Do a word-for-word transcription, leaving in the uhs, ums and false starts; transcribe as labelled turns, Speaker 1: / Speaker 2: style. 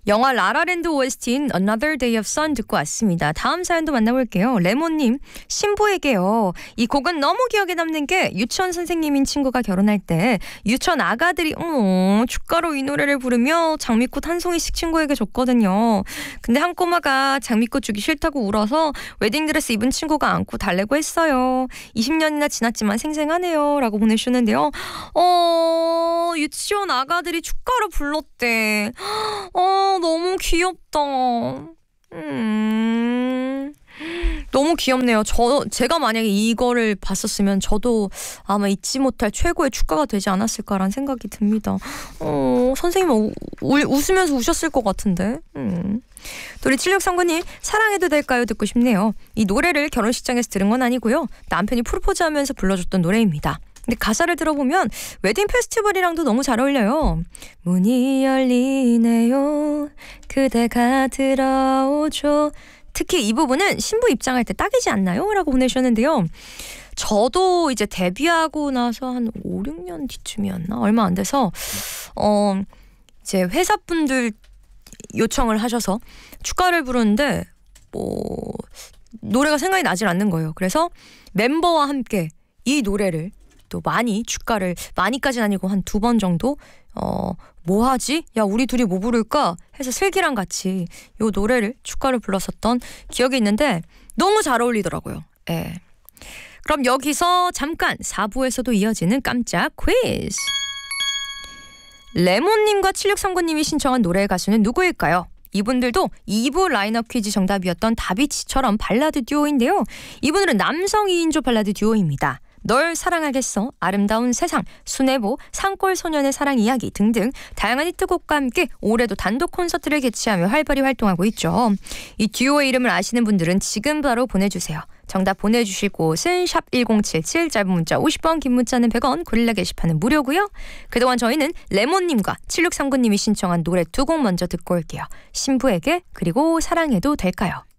Speaker 1: 영화 라라랜드 오에스티인 Another Day of Sun 듣고 왔습니다. 다음 사연도 만나볼게요. 레몬님, 신부에게요. 이 곡은 너무 기억에 남는 게 유치원 선생님인 친구가 결혼할 때 유치원 아가들이 어, 축가로 이 노래를 부르며 장미꽃 한 송이씩 친구에게 줬거든요. 근데 한 꼬마가 장미꽃 주기 싫다고 울어서 웨딩드레스 입은 친구가 안고 달래고 했어요. 이십 년이나 지났지만 생생하네요. 라고 보내주셨는데요. 어, 유치원 아가들이 축가로 불렀대. 어, 너무 귀엽다. 음, 너무 귀엽네요. 저, 제가 만약에 이거를 봤었으면 저도 아마 잊지 못할 최고의 축가가 되지 않았을까라는 생각이 듭니다. 어, 선생님 우, 우, 웃으면서 우셨을 것 같은데. 음. 또 우리 칠육삼구 님, 사랑해도 될까요? 듣고 싶네요. 이 노래를 결혼식장에서 들은 건 아니고요. 남편이 프로포즈하면서 불러줬던 노래입니다. 근데 가사를 들어보면 웨딩 페스티벌이랑도 너무 잘 어울려요. 문이 열리네요. 그대가 들어오죠. 특히 이 부분은 신부 입장할 때 딱이지 않나요? 라고 보내주셨는데요. 저도 이제 데뷔하고 나서 한 오, 육 년 뒤쯤이었나? 얼마 안 돼서 어 이제 회사분들 요청을 하셔서 축가를 부르는데 뭐 노래가 생각이 나질 않는 거예요. 그래서 멤버와 함께 이 노래를 또 많이 축가를 많이까지는 아니고 한 두 번 정도 어 뭐 하지? 야 우리 둘이 뭐 부를까? 해서 슬기랑 같이 요 노래를 축가를 불렀었던 기억이 있는데 너무 잘 어울리더라고요. 예. 그럼 여기서 잠깐 사 부에서도 이어지는 깜짝 퀴즈. 레몬님과 칠육삼구 님이 신청한 노래의 가수는 누구일까요? 이분들도 이 부 라인업 퀴즈 정답이었던 다비치처럼 발라드 듀오인데요. 이분들은 남성 이 인조 발라드 듀오입니다. 널 사랑하겠어, 아름다운 세상, 순애보, 산골 소년의 사랑 이야기 등등 다양한 히트곡과 함께 올해도 단독 콘서트를 개최하며 활발히 활동하고 있죠. 이 듀오의 이름을 아시는 분들은 지금 바로 보내주세요. 정답 보내주실 곳은 샵 일공칠칠, 짧은 문자 오십 원, 긴 문자는 백 원, 고릴라 게시판은 무료고요. 그동안 저희는 레몬님과 칠육삼구 님이 신청한 노래 두 곡 먼저 듣고 올게요. 신부에게, 그리고 사랑해도 될까요?